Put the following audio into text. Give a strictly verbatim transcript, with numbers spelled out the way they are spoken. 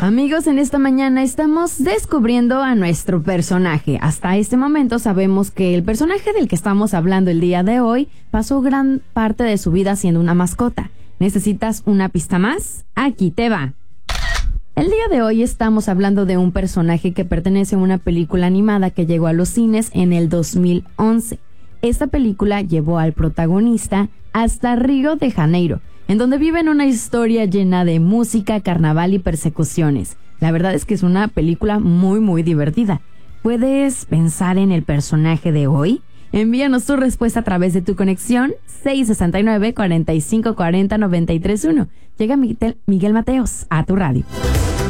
Amigos, en esta mañana estamos descubriendo a nuestro personaje. Hasta este momento sabemos que el personaje del que estamos hablando el día de hoy pasó gran parte de su vida siendo una mascota. ¿Necesitas una pista más? Aquí te va. El día de hoy estamos hablando de un personaje que pertenece a una película animada que llegó a los cines en el dos mil once. Esta película llevó al protagonista hasta Río de Janeiro, en donde viven una historia llena de música, carnaval y persecuciones. La verdad es que es una película muy muy divertida. ¿Puedes pensar en el personaje de hoy? Envíanos tu respuesta a través de tu conexión seis sesenta y nueve, cuarenta y cinco cuarenta, noventa y tres uno. Llega Miguel, Miguel Mateos a tu radio.